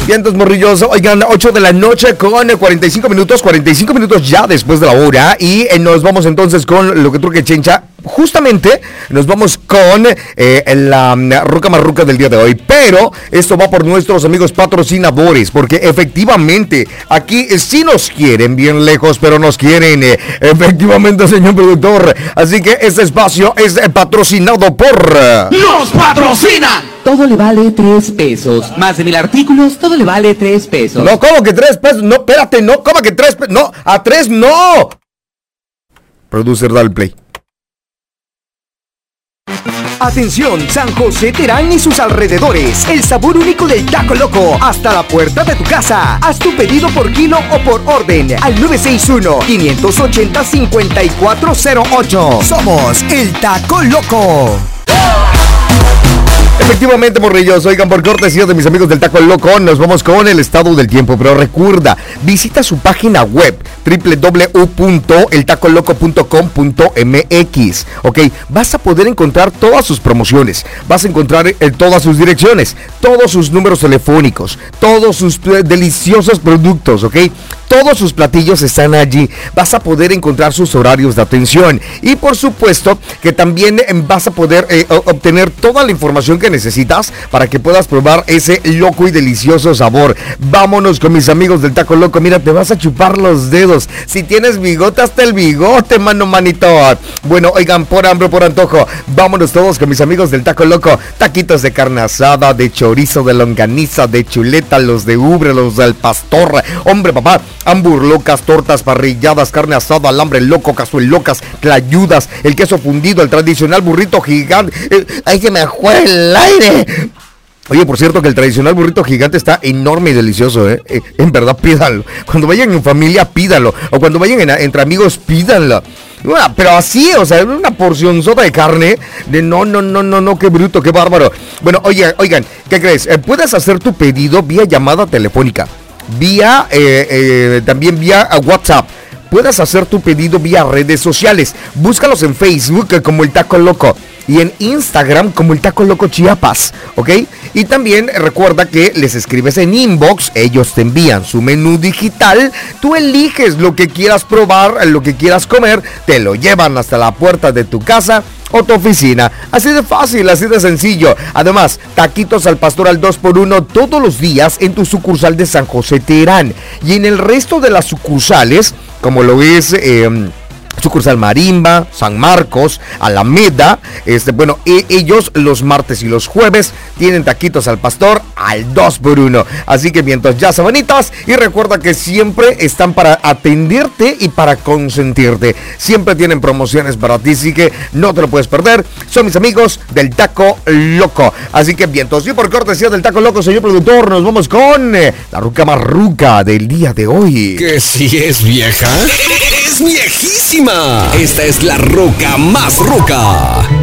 Vientos, morrillos. Oigan, 8 de la noche con 45 minutos ya después de la hora. Y nos vamos entonces con lo que truque Chencha. Justamente nos vamos con la ruca marruca del día de hoy. Pero esto va por nuestros amigos patrocinadores, porque efectivamente aquí sí nos quieren bien lejos, pero nos quieren efectivamente, señor productor. Así que este espacio es patrocinado por... ¡Nos patrocinan! Todo le vale 3 pesos. Más de 1000 artículos, todo le vale 3 pesos. No, ¿cómo que 3 pesos? No, espérate, no, ¿cómo que 3 pesos? No, a 3 no. Producer, dale play. Atención, San José Terán y sus alrededores. El sabor único del Taco Loco. Hasta la puerta de tu casa. Haz tu pedido por kilo o por orden. Al 961-580-5408. Somos el Taco Loco. Efectivamente, morrillos, oigan, por cortesía de mis amigos del Taco Loco, nos vamos con el estado del tiempo, pero recuerda, visita su página web, www.eltacoloco.com.mx, ok, vas a poder encontrar todas sus promociones, vas a encontrar todas sus direcciones, todos sus números telefónicos, todos sus deliciosos productos, ok, todos sus platillos están allí, vas a poder encontrar sus horarios de atención y por supuesto que también vas a poder obtener toda la información que necesitas para que puedas probar ese loco y delicioso sabor. Vámonos con mis amigos del Taco Loco. Mira, te vas a chupar los dedos. Si tienes bigote, hasta el bigote, manito. Bueno, oigan, por hambre, por antojo, vámonos todos con mis amigos del Taco Loco. Taquitos de carne asada, de chorizo, de longaniza, de chuleta, los de ubre, los del pastor. Hombre, papá, hamburlocas, tortas, parrilladas, carne asada, alambre loco, cazuelocas, tlayudas, el queso fundido, el tradicional burrito gigante. ¡Ay, se me fue el aire! Oye, por cierto que el tradicional burrito gigante está enorme y delicioso, en verdad, pídanlo. Cuando vayan en familia, pídanlo. O cuando vayan entre amigos, pídanlo. Pero así, o sea, una porcionzota de carne. No, qué bruto, qué bárbaro. Bueno, oigan, ¿qué crees? Puedes hacer tu pedido vía llamada telefónica, también vía WhatsApp. Puedes hacer tu pedido vía redes sociales. Búscalos en Facebook como el Taco Loco y en Instagram como el Taco Loco Chiapas, ¿ok? Y también recuerda que les escribes en inbox, ellos te envían su menú digital, tú eliges lo que quieras probar, lo que quieras comer, te lo llevan hasta la puerta de tu casa o tu oficina. Así de fácil, así de sencillo. Además, taquitos al pastor al 2x1 todos los días en tu sucursal de San José Terán. Y en el resto de las sucursales, como lo es sucursal Marimba, San Marcos, Alameda, ellos los martes y los jueves tienen taquitos al pastor al 2x1. Así que mientras ya sabanitas, y recuerda que siempre están para atenderte y para consentirte. Siempre tienen promociones para ti, así que no te lo puedes perder. Son mis amigos del Taco Loco. Así que vientos, y por cortesía del Taco Loco, señor productor, nos vamos con la ruca marruca del día de hoy. ¿Que si es vieja? ¡Es viejísima! Esta es la ruca más ruca